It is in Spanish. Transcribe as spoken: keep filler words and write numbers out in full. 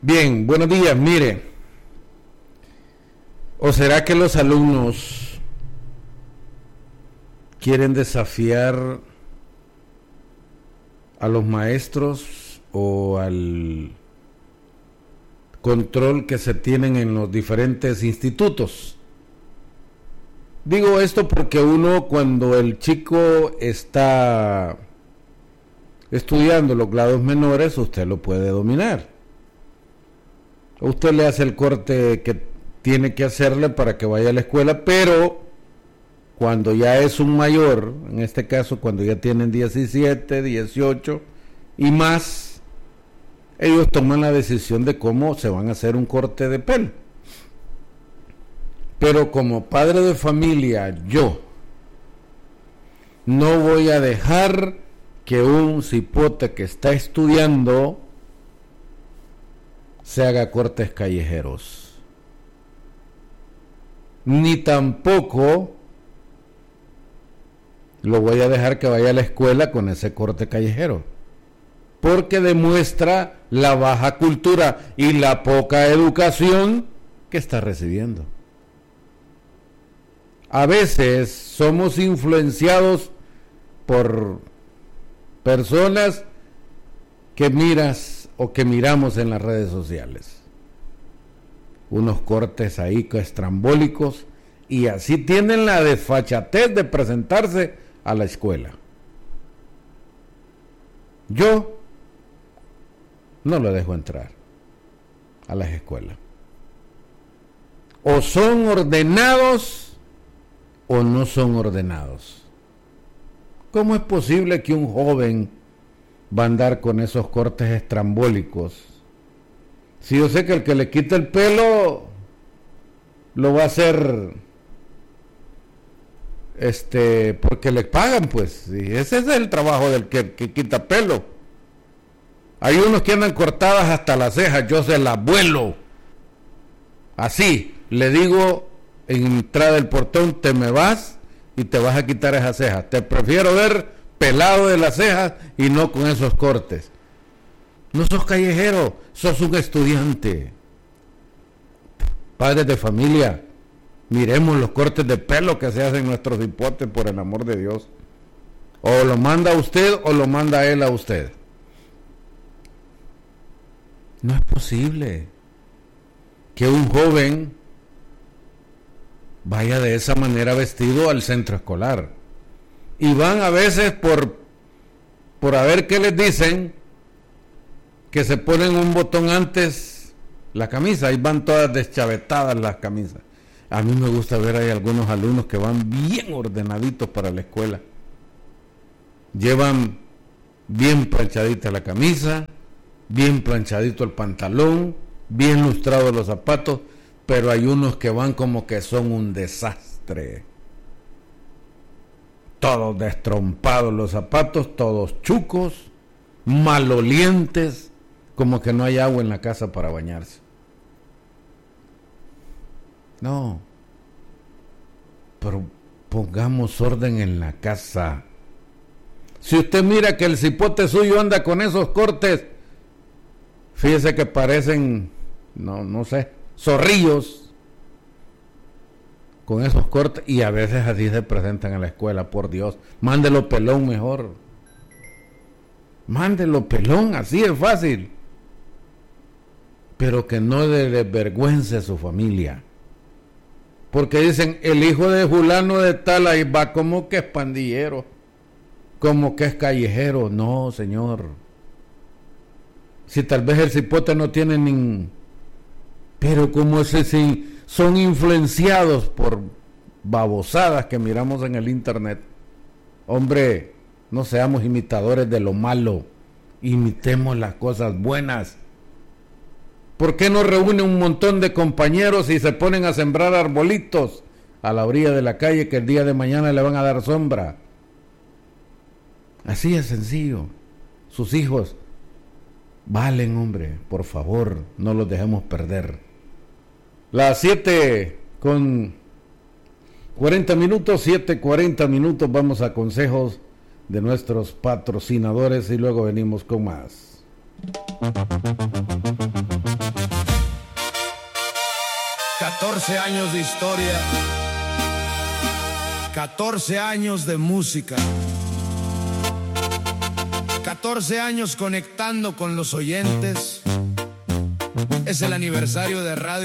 Bien, buenos días. Mire, ¿o será que los alumnos quieren desafiar a los maestros o al control que se tienen en los diferentes institutos? Digo esto porque uno, cuando el chico está estudiando los grados menores, usted lo puede dominar. Usted le hace el corte que tiene que hacerle para que vaya a la escuela, pero cuando ya es un mayor, en este caso cuando ya tienen diecisiete, dieciocho y más, ellos toman la decisión de cómo se van a hacer un corte de pelo. Pero como padre de familia, yo no voy a dejar que un cipote que está estudiando se haga cortes callejeros, ni tampoco lo voy a dejar que vaya a la escuela con ese corte callejero, porque demuestra la baja cultura y la poca educación que está recibiendo. A veces somos influenciados por personas que miras o que miramos en las redes sociales, unos cortes ahí estrambólicos, y así tienen la desfachatez de presentarse a la escuela. Yo no lo dejo entrar a las escuelas. O son ordenados o no son ordenados. ¿Cómo es posible que un joven va a andar con esos cortes estrambólicos? Si yo sé que el que le quita el pelo lo va a hacer este porque le pagan, pues, y ese es el trabajo del que, que quita pelo. Hay unos que andan cortadas hasta las cejas, yo se las vuelo. Así, le digo en entrada del portón, te me vas y te vas a quitar esas cejas. Te prefiero ver pelado de las cejas y no con esos cortes. No sos callejero, sos un estudiante. Padres de familia, miremos los cortes de pelo que se hacen nuestros cipotes, por el amor de Dios. O lo manda usted o lo manda él a usted. No es posible que un joven vaya de esa manera vestido al centro escolar. Y van a veces por, por a ver qué les dicen, que se ponen un botón antes la camisa, y van todas deschavetadas las camisas. A mí me gusta ver, hay algunos alumnos que van bien ordenaditos para la escuela. Llevan bien planchadita la camisa, bien planchadito el pantalón, bien lustrados los zapatos, pero hay unos que van como que son un desastre. Todos destrompados los zapatos, todos chucos, malolientes, como que no hay agua en la casa para bañarse. No, pero pongamos orden en la casa. Si usted mira que el cipote suyo anda con esos cortes, fíjese que parecen, no, no sé, zorrillos con esos cortes, y a veces así se presentan en la escuela. Por Dios, mándelo pelón mejor. Mándelo pelón, así es fácil. Pero que no le desvergüence a su familia. Porque dicen, el hijo de fulano de tal, ahí va como que es pandillero, como que es callejero. No, señor. Si tal vez el cipote no tiene ni... Pero como ese sí, son influenciados por babosadas que miramos en el internet. Hombre, no seamos imitadores de lo malo, imitemos las cosas buenas. ¿Por qué no reúne un montón de compañeros y se ponen a sembrar arbolitos a la orilla de la calle que el día de mañana le van a dar sombra? Así es sencillo. Sus hijos valen, hombre, por favor, no los dejemos perder. Las siete con cuarenta minutos, siete cuarenta minutos, vamos a consejos de nuestros patrocinadores y luego venimos con más. catorce años de historia, catorce años de música, catorce años conectando con los oyentes. Es el aniversario de Radio